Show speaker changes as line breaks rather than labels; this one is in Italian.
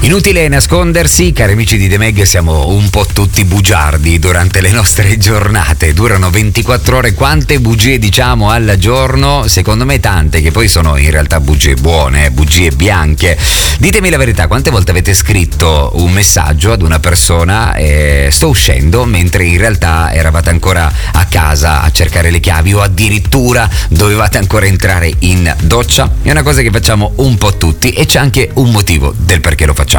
Inutile nascondersi, cari amici di The Meg, siamo un po' tutti bugiardi durante le nostre giornate. Durano 24 ore, quante bugie diciamo al giorno? Secondo me tante, che poi sono in realtà bugie buone, bugie bianche. Ditemi la verità, quante volte avete scritto un messaggio ad una persona sto uscendo, mentre in realtà eravate ancora a casa a cercare le chiavi o addirittura dovevate ancora entrare in doccia? È una cosa che facciamo un po' tutti e c'è anche un motivo del perché lo facciamo.